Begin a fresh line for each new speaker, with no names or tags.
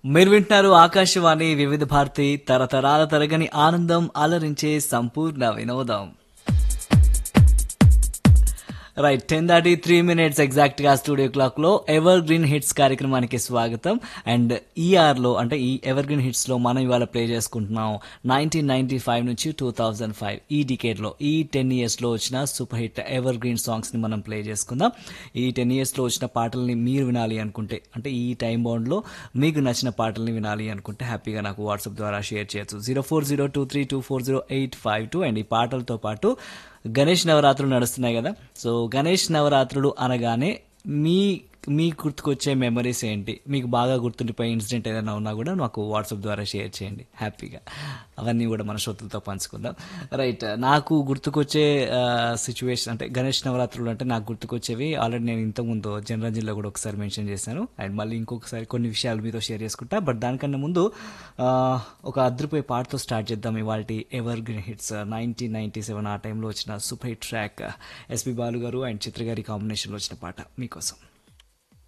మీరు వింటున్నారు ఆకాశవాణి వివిధ భారతి తరతరాల తరగని ఆనందం అలరించే సంపూర్ణ వినోదం. రైట్ 10:33 ఎగ్జాక్ట్ గా స్టూడియో క్లాక్ లో ఎవర్ గ్రీన్ హిట్స్ కార్యక్రమానికి స్వాగతం. అండ్ లో అంటే ఈ ఎవర్ గ్రీన్ హిట్స్ లో మనం ఇవాళ ప్లే చేసుకుంటున్నాం 1995 నుంచి 2005 ఈ డికేడ్ లో ఈ 10 years లో వచ్చిన super hit ever green songs ని మనం ప్లే చేసుకుందాం. ఈ 10 years లో వచ్చిన పాటల్ని మీరు వినాలి అనుకుంటే, అంటే ఈ టైం బౌండ్ లో మీకు నచ్చిన పాటల్ని వినాలి అనుకుంటే హ్యాపీగా నాకు వాట్సాప్ ద్వారా షేర్ చేయొచ్చు 0402324085 అండ్ ఈ పాటలతో పాటు గణేష్ నవరాత్రులు నడుస్తున్నాయి కదా. సో గణేష్ నవరాత్రులు అనగానే మీ మీకు గుర్తుకొచ్చే మెమరీస్ ఏంటి, మీకు బాగా గుర్తుండిపోయే ఇన్సిడెంట్ ఏదైనా ఉన్నా కూడా నాకు వాట్సాప్ ద్వారా షేర్ చేయండి హ్యాపీగా. అవన్నీ కూడా మన శ్రోతలతో పంచుకుందాం. రైట్, నాకు గుర్తుకొచ్చే సిచ్యువేషన్ అంటే గణేష్ నవరాత్రులు అంటే నాకు గుర్తుకొచ్చేవి ఆల్రెడీ నేను ఇంతకుముందు జనరంజన్లో కూడా ఒకసారి మెన్షన్ చేశాను. అండ్ మళ్ళీ ఇంకొకసారి కొన్ని విషయాలు మీతో షేర్ చేసుకుంటా. బట్ దానికన్నా ముందు ఆ, ఒక అద్రిపోయే పాటతో స్టార్ట్ చేద్దాం ఇవాళ ఎవర్ గ్రీన్ హిట్స్ 1997 ఆ టైంలో వచ్చిన super hit track SP Balu గారు అండ్ చిత్ర గారి కాంబినేషన్లో వచ్చిన పాట మీకోసం.